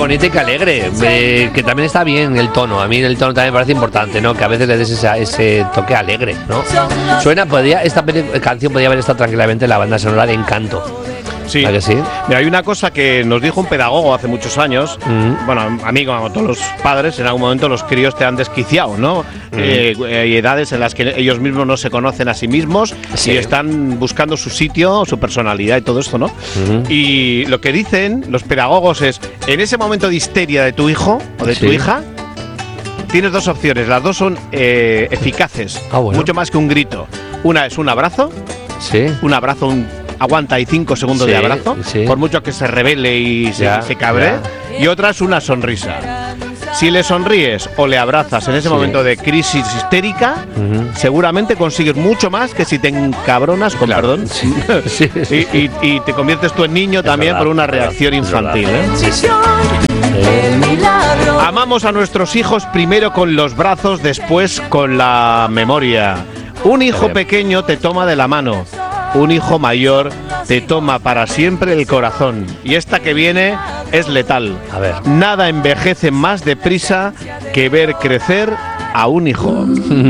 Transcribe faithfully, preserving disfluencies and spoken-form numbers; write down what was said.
bonita y que alegre, eh, que también está bien el tono. A mí el tono también me parece importante, ¿no? Que a veces le des ese, ese toque alegre, ¿no? Suena, podría, esta canción podría haber estado tranquilamente en la banda sonora de Encanto. Sí. ¿A que sí? Mira, hay una cosa que nos dijo un pedagogo hace muchos años. Mm. Bueno, a mí, como a todos los padres, en algún momento los críos te han desquiciado, ¿no? Mm. Eh, hay edades en las que ellos mismos no se conocen a sí mismos, sí, y están buscando su sitio, su personalidad y todo esto, ¿no? Mm. Y lo que dicen los pedagogos es, en ese momento de histeria de tu hijo o de sí. tu hija, tienes dos opciones. Las dos son eh, eficaces, ah, bueno. mucho más que un grito. Una es un abrazo, sí. un abrazo, un aguanta ahí cinco segundos sí, de abrazo, sí. por mucho que se revele y se, ya, se cabre, ya. y otra es una sonrisa. Si le sonríes o le abrazas en ese sí. momento de crisis histérica, uh-huh. seguramente consigues mucho más que si te encabronas, con claro. perdón, sí. sí, sí, y, y, y te conviertes tú en niño es también verdad, por una reacción verdad, infantil. ¿eh? Sí, sí. Amamos a nuestros hijos primero con los brazos, después con la memoria. Un hijo pequeño te toma de la mano. Un hijo mayor te toma para siempre el corazón. Y esta que viene es letal. A ver. Nada envejece más deprisa que ver crecer a un hijo.